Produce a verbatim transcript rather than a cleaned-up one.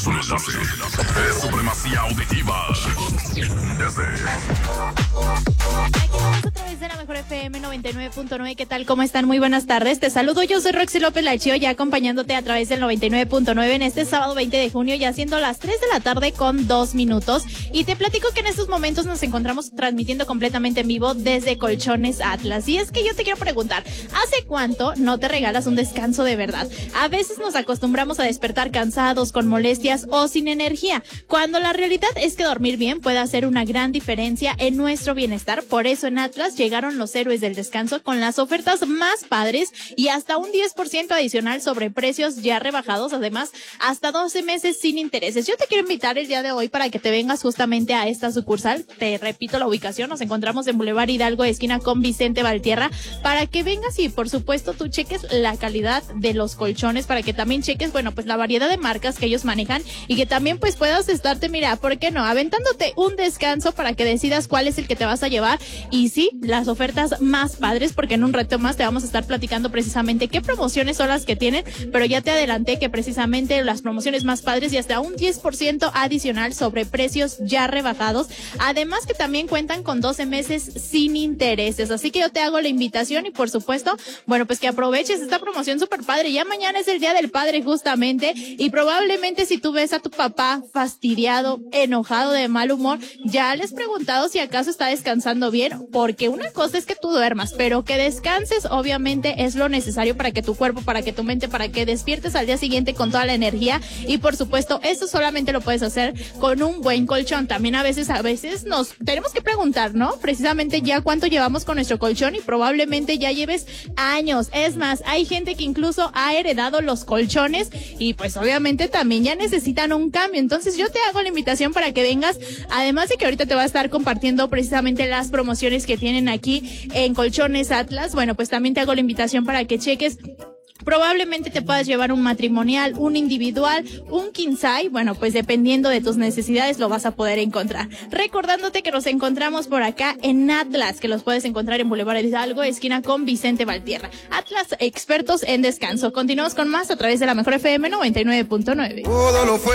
desplazarse. Es supremacía auditiva. Desde... Aquí estamos a través de la Mejor F M noventa y nueve punto nueve. ¿Qué tal? ¿Cómo están? Muy buenas tardes. Te saludo. Yo soy Roxy López Lachío, ya acompañándote a través del noventa y nueve punto nueve en este sábado veinte de junio, ya siendo las tres de la tarde con dos minutos. Y te platico que en estos momentos nos encontramos transmitiendo completamente en vivo desde Colchones Atlas. Y es que yo te quiero preguntar, ¿hace cuánto no te regalas un descanso de verdad? A veces nos acostumbramos a despertar cansados, con molestias o sin energía, cuando la realidad es que dormir bien puede hacer una gran diferencia en nuestro bienestar. Por eso en Atlas llegaron los héroes del descanso con las ofertas más padres y hasta un diez por ciento adicional sobre precios ya rebajados, además hasta doce meses sin intereses. Yo te quiero invitar el día de hoy para que te vengas justamente a esta sucursal. Te repito la ubicación, nos encontramos en Boulevard Hidalgo, esquina con Vicente Valtierra, para que vengas y por supuesto tú cheques la calidad de los colchones, para que también cheques, bueno, pues la variedad de marcas que ellos manejan y que también pues puedas estarte, mira, ¿por qué no? Aventándote un descanso para que decidas cuál es el que te vas a llevar. Y sí, las ofertas más padres, porque en un rato más te vamos a estar platicando precisamente qué promociones son las que tienen, pero ya te adelanté que precisamente las promociones más padres y hasta un diez por ciento adicional sobre precios ya rebajados, además que también cuentan con doce meses sin intereses. Así que yo te hago la invitación y por supuesto, bueno, pues que aproveches esta promoción súper padre. Ya mañana es el Día del Padre justamente, y probablemente si tú ves a tu papá fastidiado, enojado, de mal humor, ya le has preguntado si acaso está descansando bien, porque una cosa es que tú duermas, pero que descanses obviamente es lo necesario para que tu cuerpo, para que tu mente, para que despiertes al día siguiente con toda la energía. Y por supuesto, eso solamente lo puedes hacer con un buen colchón. También a veces, a veces nos tenemos que preguntar, ¿no? Precisamente ya cuánto llevamos con nuestro colchón, y probablemente ya lleves años. Es más, hay gente que incluso ha heredado los colchones y pues obviamente también ya necesitan un cambio. Entonces yo te hago la invitación para que vengas, además de que ahorita te va a estar compartiendo precisamente las promociones que tienen aquí en Colchones Atlas. Bueno, pues también te hago la invitación para que cheques. Probablemente te puedas llevar un matrimonial, un individual, un king size. Bueno, pues dependiendo de tus necesidades lo vas a poder encontrar. Recordándote que nos encontramos por acá en Atlas, que los puedes encontrar en Boulevard Hidalgo, esquina con Vicente Valtierra. Atlas, expertos en descanso. Continuamos con más a través de la Mejor F M noventa y nueve punto nueve.